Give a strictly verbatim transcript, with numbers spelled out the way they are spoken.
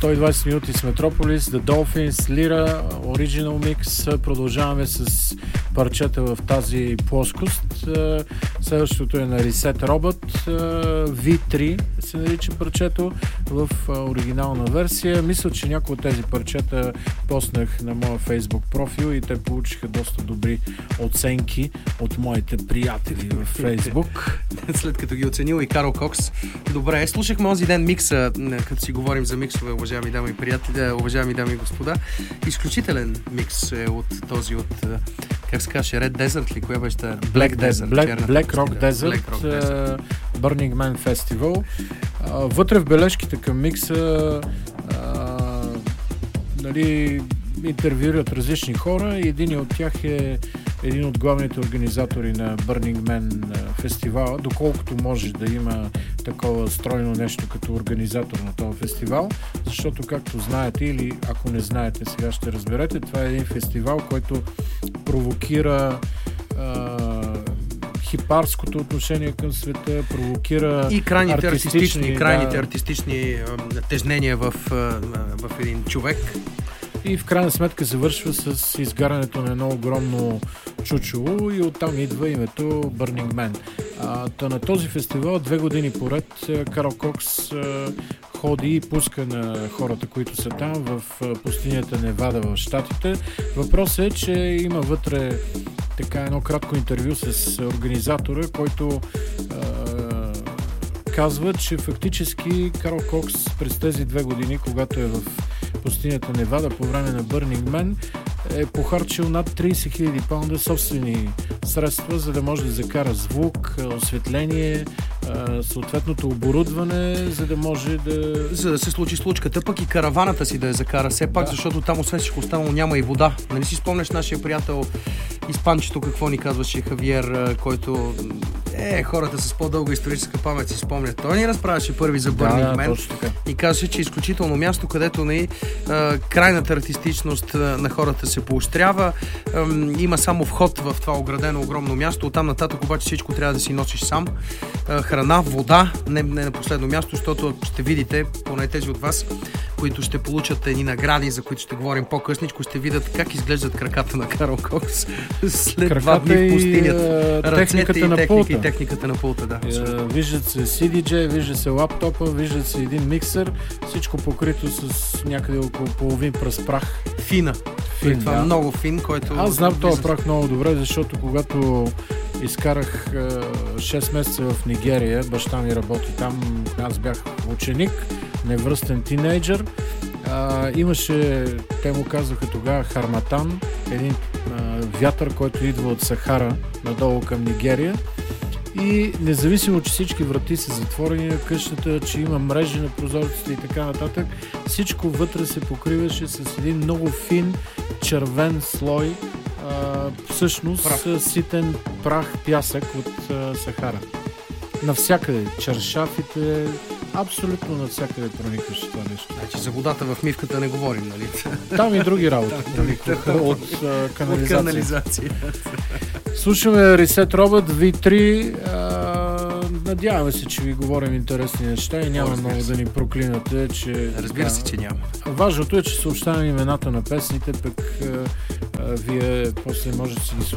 сто и двайсет минути с Metropolis, The Dolphins, Lyra, Original Mix. Продължаваме с парчета в тази плоскост. Следващото е на Reset Robot. ви три се нарича парчето в оригинална версия. Мисля, че някои от тези парчета поснах на моя Facebook профил и те получиха доста добри оценки от моите приятели в Facebook. След като ги оценил и Карл Кокс. Добре, слушахме онзи ден микса, като си говорим за миксове, уважаеми дами и приятели, уважаеми дами и господа. Изключителен микс е от този от, как се каже, Red Desert ли? Коя беше? Black, Black Desert. Black, Black Rock Desert, Black Rock Desert. Burning Man Festival. Вътре в бележките към микса а, нали, интервюират различни хора и един от тях е един от главните организатори на Burning Man фестивала, доколкото може да има такова стройно нещо като организатор на този фестивал, защото, както знаете или ако не знаете, сега ще разберете, това е един фестивал, който провокира а, хипарското отношение към света, провокира и крайните артистични, артистични, крайните да, артистични а, тежнения в, а, в един човек. И в крайна сметка завършва с изгарянето на едно огромно чучело и оттам идва името Burning Man. А, та на този фестивал две години поред Карл Кокс а, ходи и пуска на хората, които са там в пустинята Невада в Щатите. Въпросът е, че има вътре така едно кратко интервю с организатора, който а, казва, че фактически Карл Кокс през тези две години, когато е в пустинята Невада по време на Burning Man, е похарчил над трийсет хиляди паунда собствени средства, за да може да закара звук, осветление, съответното оборудване, за да може да... За да се случи случката, пък и караваната си да я закара все пак, да. Защото там освен всичко останало няма и вода. Нали си спомняш нашия приятел испанчето какво ни казваше Хавиер, който е, хората с по-дълга историческа памет си спомнят. Той ни разправяше първи за Burning да, Man и казваше, че е изключително място, където нали, крайната артистичност на хората се поощрява. Има само вход в това оградено огромно място. Оттам нататък обаче всичко трябва да си носиш сам. Храна, вода, не, не на последно място, защото ще видите, поне тези от вас, които ще получат едни награди, за които ще говорим по-късничко, ще видят как изглеждат краката на Карл Кокс след краката два дни в пустинята. Ръцете и, на техника, и техниката на пулта. Да. Uh, виждат се си ди джей, вижда се лаптопа, виждат се един миксер, всичко покрито с някъде около половин пръст прах. Фина. Фин, това да. Много фин, който... Аз знам този прах много добре, защото когато изкарах uh, шест месеца в Нигерия, баща ми работи там, аз бях ученик, невръстен тинейджър. Uh, имаше, те му казваха тогава харматан, един uh, вятър, който идва от Сахара надолу към Нигерия. И независимо, че всички врати са затворени на къщата, че има мрежи на прозорците и така нататък, всичко вътре се покриваше с един много фин червен слой, а, всъщност прах. Ситен прах, пясък от а, Сахара. Навсякъде, чаршафите, абсолютно навсякъде проникваше това нещо. Значи за водата в мивката не говорим, нали? Там и други работи проникваха от а, канализация. От канализация. Слушаме Reset Robot ви три. А, надяваме се, че ви говорим интересни неща и няма много да ни проклинате, че... Разбира се, че няма. Важното е, че съобщаваме имената на песните, пък а, а, вие после може да си ги